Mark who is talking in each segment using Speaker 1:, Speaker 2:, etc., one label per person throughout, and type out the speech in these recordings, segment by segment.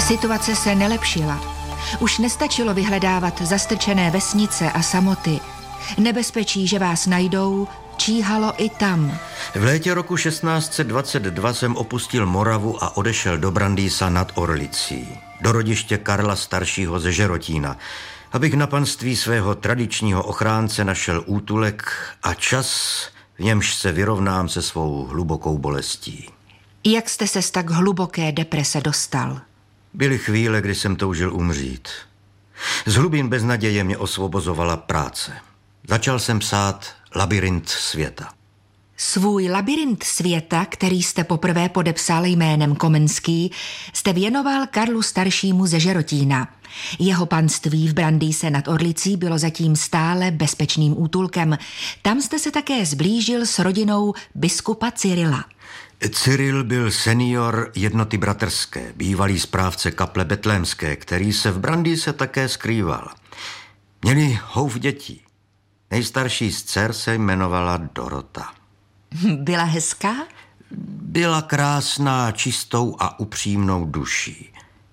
Speaker 1: Situace se nelepšila. Už nestačilo vyhledávat zastrčené vesnice a samoty. Nebezpečí, že vás najdou, číhalo i tam.
Speaker 2: V létě roku 1622 jsem opustil Moravu a odešel do Brandýsa nad Orlicí, do rodiště Karla staršího ze Žerotína, abych na panství svého tradičního ochránce našel útulek a čas, v němž se vyrovnám se svou hlubokou bolestí.
Speaker 1: Jak jste se z tak hluboké deprese dostal?
Speaker 2: Byly chvíle, kdy jsem toužil umřít. Z hlubin beznaděje mě osvobozovala práce. Začal jsem psát Labyrint světa.
Speaker 1: Svůj Labyrint světa, který jste poprvé podepsal jménem Komenský, jste věnoval Karlu staršímu ze Žerotína. Jeho panství v Brandýse nad Orlicí bylo zatím stále bezpečným útulkem. Tam jste se také zblížil s rodinou biskupa Cyrila.
Speaker 2: Cyril byl senior Jednoty bratrské, bývalý správce kaple betlémské, který se v Brandýse také skrýval. Měli houf dětí. Nejstarší z dcer se jmenovala Dorota.
Speaker 1: Byla hezká?
Speaker 2: Byla krásná, čistou a upřímnou duší.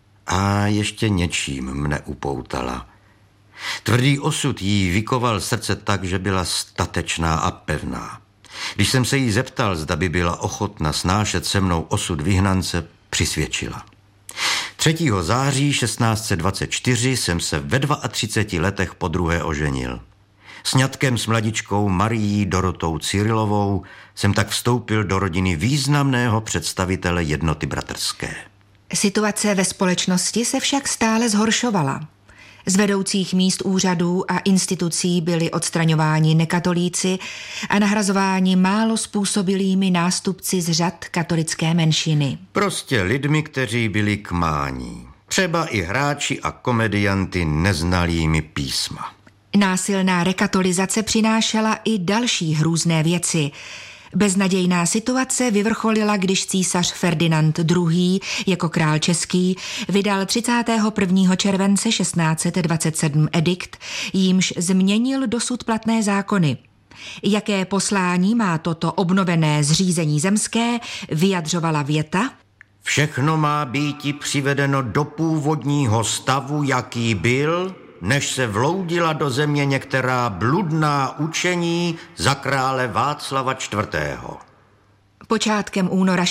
Speaker 2: A ještě něčím mne upoutala. Tvrdý osud jí vykoval srdce tak, že byla statečná a pevná. Když jsem se jí zeptal, zda by byla ochotna snášet se mnou osud vyhnance, přisvědčila. 3. září 1624 jsem se ve 32 letech podruhé oženil. Sňatkem s mladičkou Marií Dorotou Cyrilovou jsem tak vstoupil do rodiny významného představitele Jednoty bratrské.
Speaker 1: Situace ve společnosti se však stále zhoršovala. Z vedoucích míst úřadů a institucí byli odstraňováni nekatolíci a nahrazováni málo způsobilými nástupci z řad katolické menšiny.
Speaker 2: Prostě lidmi, kteří byli k mání. Třeba i hráči a komedianty neznalými písma.
Speaker 1: Násilná rekatolizace přinášela i další hrůzné věci. Beznadějná situace vyvrcholila, když císař Ferdinand II. Jako král český vydal 31. července 1627 edikt, jímž změnil dosud platné zákony. Jaké poslání má toto obnovené zřízení zemské, vyjadřovala věta:
Speaker 2: Všechno má býti přivedeno do původního stavu, jaký byl, než se vloudila do země některá bludná učení za krále Václava IV.
Speaker 1: Počátkem února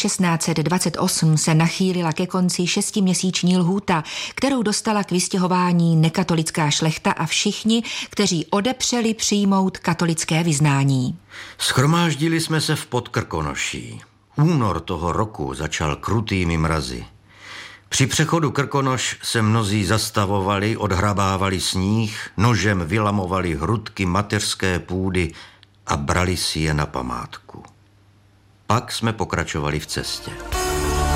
Speaker 1: 1628 se nachýlila ke konci 6měsíční lhůta, kterou dostala k vystěhování nekatolická šlechta a všichni, kteří odepřeli přijmout katolické vyznání.
Speaker 2: Shromáždili jsme se v Podkrkonoší. Únor toho roku začal krutými mrazy. Při přechodu Krkonoš se mnozí zastavovali, odhrabávali sníh, nožem vylamovali hrudky mateřské půdy a brali si je na památku. Pak jsme pokračovali v cestě.